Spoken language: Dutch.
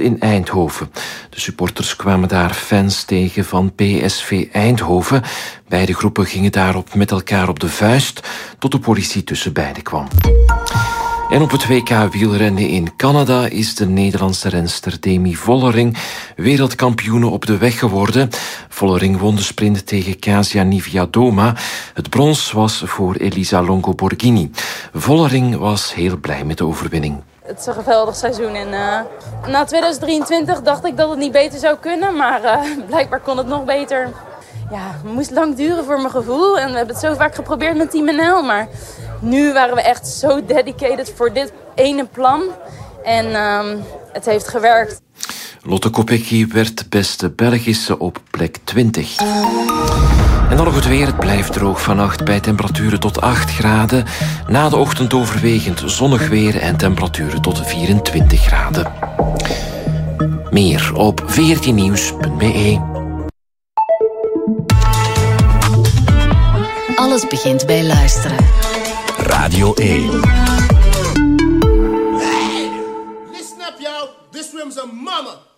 in Eindhoven. De supporters kwamen daar fans tegen van PSV Eindhoven. Beide groepen gingen daarop met elkaar op de vuist tot de politie tussen beiden kwam. En op het WK wielrennen in Canada is de Nederlandse renster Demi Vollering wereldkampioene op de weg geworden. Vollering won de sprint tegen Kasia Niewiadoma. Het brons was voor Elisa Longo-Borghini. Vollering was heel blij met de overwinning. Het is een geweldig seizoen en na 2023 dacht ik dat het niet beter zou kunnen, maar blijkbaar kon het nog beter. Ja, het moest lang duren voor mijn gevoel en we hebben het zo vaak geprobeerd met Team NL, maar nu waren we echt zo dedicated voor dit ene plan en het heeft gewerkt. Lotte Kopecky werd beste Belgische op plek 20. En dan nog het weer. Het blijft droog vannacht bij temperaturen tot 8 graden. Na de ochtend overwegend zonnig weer en temperaturen tot 24 graden. Meer op 14nieuws.be. Alles begint bij luisteren. Radio 1. Listen up, y'all. This room's a mama.